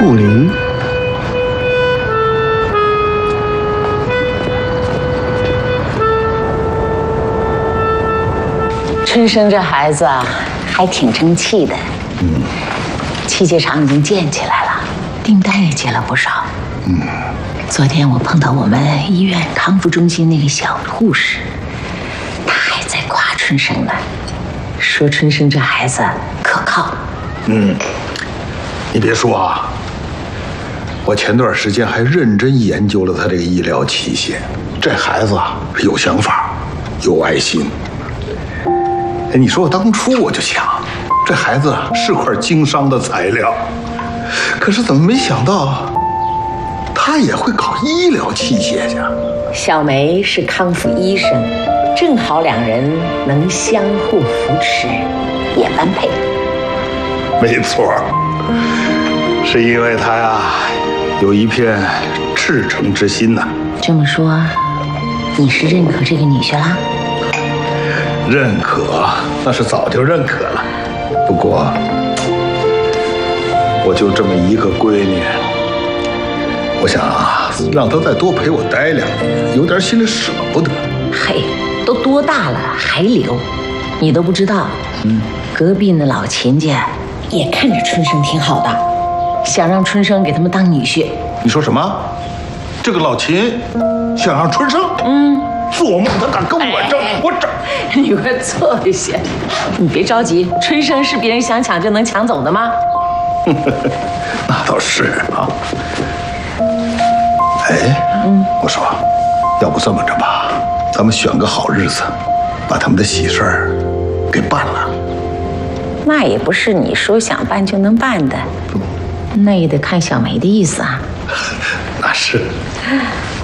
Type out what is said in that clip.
顾灵。 春生这孩子啊，还挺争气的。器械厂已经建起来了，订单也接了不少。昨天我碰到我们医院康复中心那个小护士，她还在夸春生呢，说春生这孩子可靠。 你别说啊，我前段时间还认真研究了他这个医疗器械，这孩子啊有想法，有爱心。哎，你说我当初我就想，这孩子是块经商的材料，可是怎么没想到他也会搞医疗器械去？ 小梅是康复医生，正好两人能相互扶持，也般配。 没错，是因为他呀有一片赤诚之心呐。 这么说，你是认可这个女婿啦？ 认可那是早就认可了，不过我就这么一个闺女，我想啊，让她再多陪我待2年，有点心里舍不得。 嘿，都多大了还留？你都不知道，隔壁那老秦家也看着春生挺好的，想让春生给他们当女婿。 你说什么？这个老秦想让春生？做梦他敢跟我争，我争！ 你快坐下，你别着急，春生是别人想抢就能抢走的吗？ 那倒是啊。哎，我说，要不这么着吧，咱们选个好日子，把他们的喜事儿给办了。 那也不是你说想办就能办的，那也得看小梅的意思啊。 那是。